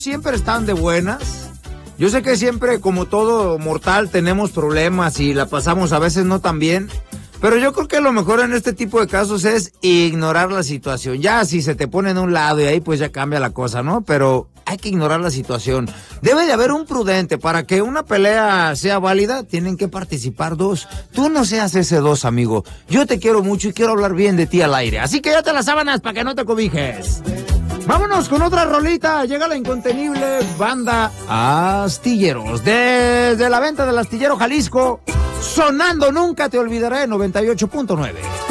siempre están de buenas. Yo sé que siempre, como todo mortal, tenemos problemas y la pasamos a veces no tan bien. Pero yo creo que lo mejor en este tipo de casos es ignorar la situación. Ya si se te pone en un lado y ahí pues ya cambia la cosa, ¿no? Pero hay que ignorar la situación. Debe de haber un prudente. Para que una pelea sea válida, tienen que participar dos. Tú no seas ese dos, amigo. Yo te quiero mucho y quiero hablar bien de ti al aire. Así que ya las sábanas para que no te cobijes. Vámonos con otra rolita. Llega la incontenible banda Astilleros. Desde la venta del Astillero Jalisco, sonando Nunca Te Olvidaré, 98.9.